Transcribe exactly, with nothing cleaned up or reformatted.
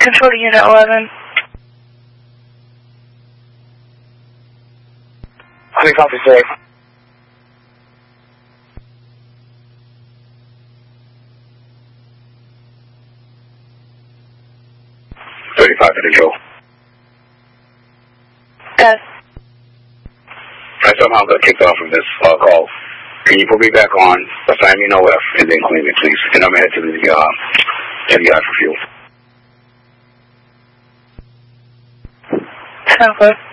Control to Unit eleven. Honey, copy, sir. thirty-five to control. Yes. I somehow got kicked off from this uh, call. Can you put me back on, assign me an O F, and then claim it, please? And I'm headed to the, uh, to the eye for fuel. Sounds good.